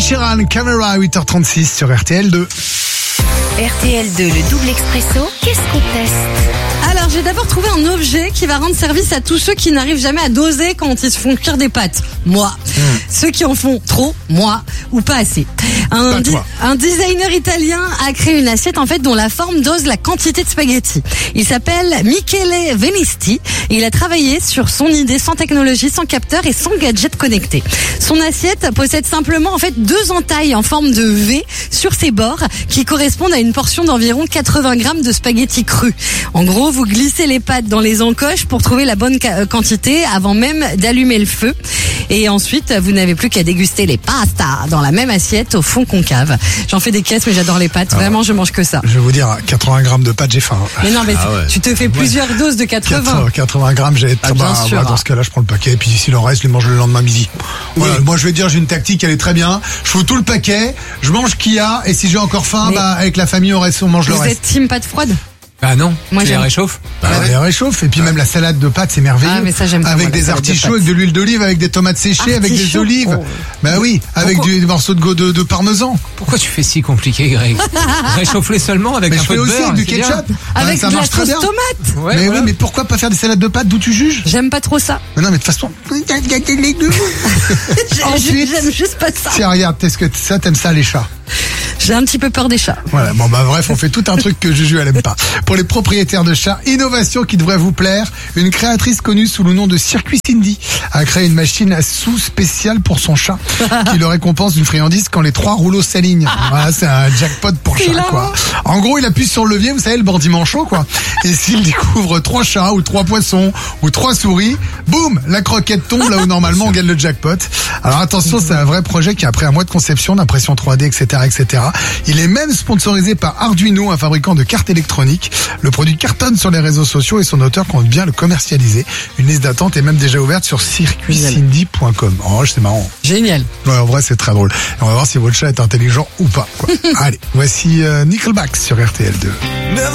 Sheeran, Camera, 8h36 sur RTL2. RTL2, le double expresso, qu'est-ce qu'on teste ? Alors, j'ai d'abord trouvé un objet qui va rendre service à tous ceux qui n'arrivent jamais à doser quand ils se font cuire des pâtes. Moi. Ceux qui en font trop, moi, ou pas assez. Un designer italien a créé une assiette en fait dont la forme dose la quantité de spaghettis. Il s'appelle Michele Venisti et il a travaillé sur son idée sans technologie, sans capteur et sans gadget connecté. Son assiette possède simplement en fait 2 entailles en forme de V sur ses bords qui correspondent à une portion d'environ 80 grammes de spaghettis crus. En gros, vous glissez les pâtes dans les encoches pour trouver la bonne quantité avant même d'allumer le feu. Et ensuite, vous n'avez plus qu'à déguster les pastas dans la même assiette au fond concave. J'en fais des caisses, mais j'adore les pâtes. Vraiment, je mange que ça. Je vais vous dire, 80 grammes de pâtes, j'ai faim. Mais non, mais tu te fais plusieurs doses de 80. 80 grammes, j'ai très bien sûr. Dans ce cas-là, je prends le paquet. Et puis si le reste, je le mange le lendemain midi. Voilà, moi, je vais dire, j'ai une tactique, elle est très bien. Je fous tout le paquet, je mange ce qu'il y a. Et si j'ai encore faim, avec la famille, on mange le reste. Vous êtes team pâtes froides ? Bah non, moi tu les réchauffes. Les réchauffe. Et puis même la salade de pâtes, c'est merveilleux. Ah, mais ça, j'aime pas, avec moi, des artichauts, avec de l'huile d'olive, avec des tomates séchées, avec des olives. Oh. Bah oui, avec des morceaux de parmesan. Pourquoi tu fais si compliqué, Greg? Réchauffe-les seulement avec mais un peu de aussi beurre. avec du ketchup. Avec ça de la marche très sauce bien. tomate. Ouais, Mais voilà. oui, mais pourquoi pas faire des salades de pâtes d'où tu juges? J'aime pas trop ça. Mais non, mais de toute façon, les deux. Ensuite, J'aime juste pas ça. tiens, regarde, t'aimes ça les chats? J'ai un petit peu peur des chats. Voilà, bon bah bref, on fait tout un truc que Juju elle aime pas. Pour les propriétaires de chats, innovation qui devrait vous plaire. Une créatrice connue sous le nom de Circuit Cindy a créé une machine à sous spéciale pour son chat qui le récompense d'une friandise quand les 3 rouleaux s'alignent. Voilà, c'est un jackpot pour chat quoi. En gros, il appuie sur le levier, vous savez, le bandit manchot quoi. Et s'il découvre 3 chats ou 3 poissons ou 3 souris, boum, la croquette tombe là où normalement on gagne le jackpot. Alors attention, c'est un vrai projet qui après un mois de conception, d'impression 3D, etc., etc. Il est même sponsorisé par Arduino, un fabricant de cartes électroniques. Le produit cartonne sur les réseaux sociaux et son auteur compte bien le commercialiser. Une liste d'attente est même déjà ouverte sur circuitcindy.com. Oh, c'est marrant. Génial. Ouais, en vrai, c'est très drôle. Et on va voir si votre chat est intelligent ou pas, quoi. Allez, voici Nickelback sur RTL2.